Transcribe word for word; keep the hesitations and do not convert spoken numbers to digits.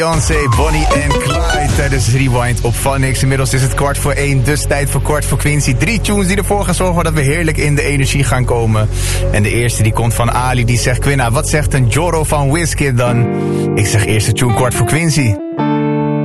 Beyoncé, Bonnie en Clyde tijdens Rewind op Phonics. Inmiddels is het kwart voor één, dus tijd voor Kwart voor Quincy. Drie tunes die ervoor gaan zorgen dat we heerlijk in de energie gaan komen. En de eerste die komt van Ali, die zegt... Quinna, wat zegt een Joro van Wizkid dan? Ik zeg eerste tune Kwart voor Quincy.